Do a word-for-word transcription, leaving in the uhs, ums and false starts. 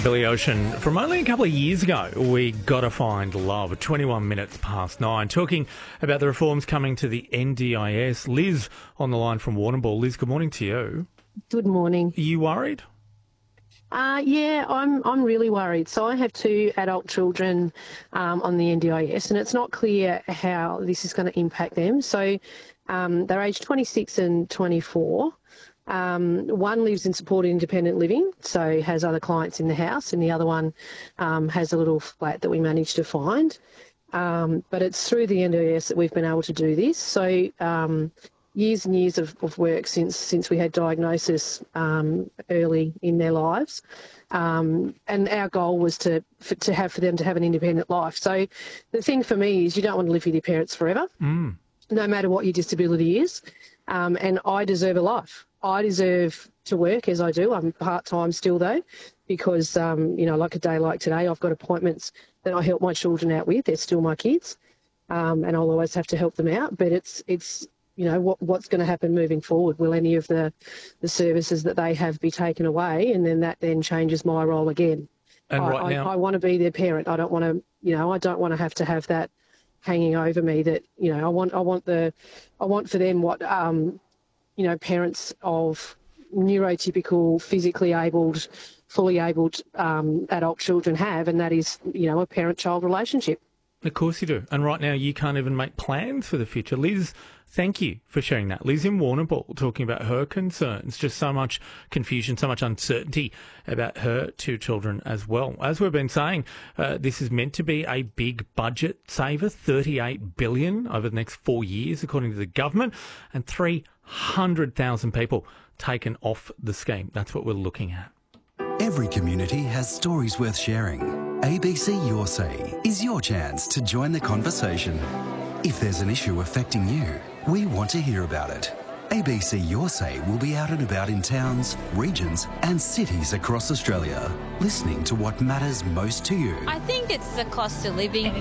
Billy Ocean. From only a couple of years ago, we gotta find love. twenty-one minutes past nine. Talking about the reforms coming to the N D I S. Liz on the line from Warrnambool. Liz, good morning to you. Good morning. Are you worried? Uh, yeah, I'm I'm really worried. So I have two adult children um, on the N D I S, and it's not clear how this is going to impact them. So um, they're aged twenty-six and twenty-four. Um, one lives in supported independent living, so has other clients in the house, and the other one um, has a little flat that we managed to find. Um, but it's through the N D I S that we've been able to do this. So um, years and years of, of work since since we had diagnosis um, early in their lives. Um, and our goal was to for, to have for them to have an independent life. So the thing for me is you don't want to live with your parents forever, Mm. no matter what your disability is. Um, and I deserve a life. I deserve to work as I do. I'm part-time still though, because, um, you know, like a day like today, I've got appointments that I help my children out with. They're still my kids, um, and I'll always have to help them out. But it's, it's you know, what, what's going to happen moving forward? Will any of the, the services that they have be taken away, and then that then changes my role again? And I, right now, I, I want to be their parent. I don't want to, you know, I don't want to have to have that hanging over me. That, you know, I want, I want the, I want for them what, um, you know, parents of neurotypical, physically abled, fully abled um, adult children have, and that is, you know, a parent-child relationship. of course you do. And right now you can't even make plans for the future. Liz, thank you for sharing that. Liz in Warrnambool talking about her concerns. Just so much confusion, so much uncertainty about her two children as well. As we've been saying, uh, this is meant to be a big budget saver, thirty-eight billion dollars over the next four years, according to the government, and three hundred thousand people taken off the scheme. That's what we're looking at. Every community has stories worth sharing. A B C Your Say is your chance to join the conversation. If there's an issue affecting you, we want to hear about it. A B C Your Say will be out and about in towns, regions and cities across Australia, listening to what matters most to you. I think it's the cost of living.